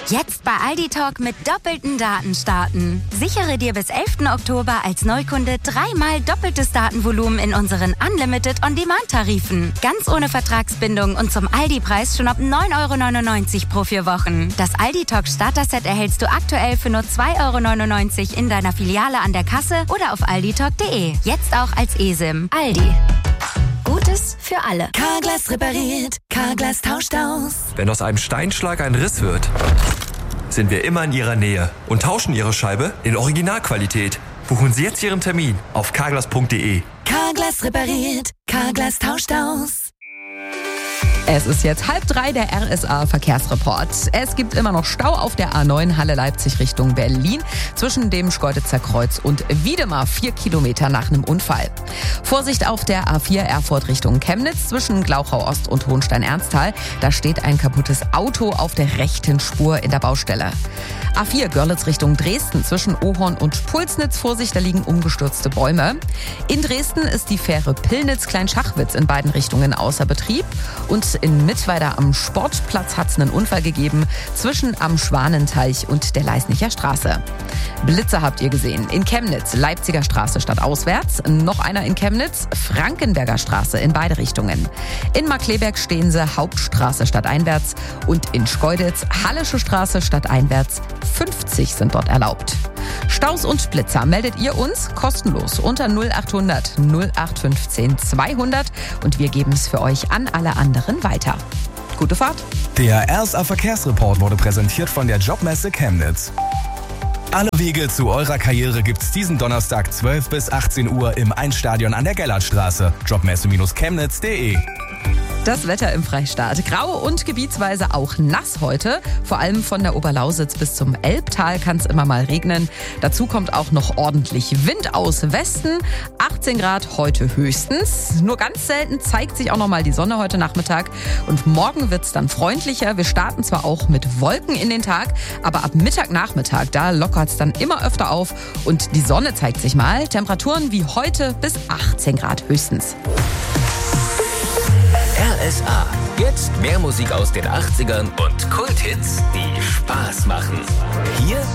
Jetzt bei Aldi Talk mit doppelten Daten starten. Sichere dir bis 11. Oktober als Neukunde 3-mal doppeltes Datenvolumen in unseren Unlimited On-Demand-Tarifen. Ganz ohne Vertragsbindung und zum Aldi-Preis schon ab 9,99 € pro 4 Wochen. Das Aldi Talk Starter-Set erhältst du aktuell für nur 2,99 € in deiner Filiale an der Kasse oder auf alditalk.de. Jetzt auch als eSIM. Aldi. Gutes für alle. Carglass repariert, Carglass tauscht aus. Wenn aus einem Steinschlag ein Riss wird, sind wir immer in Ihrer Nähe und tauschen Ihre Scheibe in Originalqualität. Buchen Sie jetzt Ihren Termin auf carglass.de. Carglass repariert, Carglass tauscht aus. Es ist jetzt 2:30, der RSA-Verkehrsreport. Es gibt immer noch Stau auf der A9 Halle-Leipzig Richtung Berlin zwischen dem Schkeuditzer Kreuz und Wiedemar, 4 Kilometer nach einem Unfall. Vorsicht auf der A4 Erfurt Richtung Chemnitz zwischen Glauchau-Ost und Hohenstein-Ernsthal. Da steht ein kaputtes Auto auf der rechten Spur in der Baustelle. A4 Görlitz Richtung Dresden zwischen Ohorn und Pulsnitz. Vorsicht, da liegen umgestürzte Bäume. In Dresden ist die Fähre Pillnitz-Kleinschachwitz in beiden Richtungen außer Betrieb. Und in Mittweida am Sportplatz hat es einen Unfall gegeben zwischen am Schwanenteich und der Leisnicher Straße. Blitze habt ihr gesehen. In Chemnitz, Leipziger Straße stadtauswärts. Noch einer in Chemnitz, Frankenberger Straße in beide Richtungen. In Markkleeberg stehen sie Hauptstraße stadteinwärts. Und in Schkeuditz, Hallische Straße stadteinwärts. 50 sind dort erlaubt. Staus und Blitzer meldet ihr uns kostenlos unter 0800 0815 200 und wir geben es für euch an alle anderen weiter. Gute Fahrt! Der RSA Verkehrsreport wurde präsentiert von der Jobmesse Chemnitz. Alle Wege zu eurer Karriere gibt's diesen Donnerstag 12 bis 18 Uhr im Einstadion an der Gellertstraße. Jobmesse-chemnitz.de. Das Wetter im Freistaat. Grau und gebietsweise auch nass heute. Vor allem von der Oberlausitz bis zum Elbtal kann es immer mal regnen. Dazu kommt auch noch ordentlich Wind aus Westen. 18 Grad heute höchstens. Nur ganz selten zeigt sich auch noch mal die Sonne heute Nachmittag. Und morgen wird es dann freundlicher. Wir starten zwar auch mit Wolken in den Tag, aber ab Mittag, Nachmittag, da lockert es dann immer öfter auf. Und die Sonne zeigt sich mal. Temperaturen wie heute bis 18 Grad höchstens. RSA. Jetzt mehr Musik aus den 80ern und Kulthits, die Spaß machen. Hier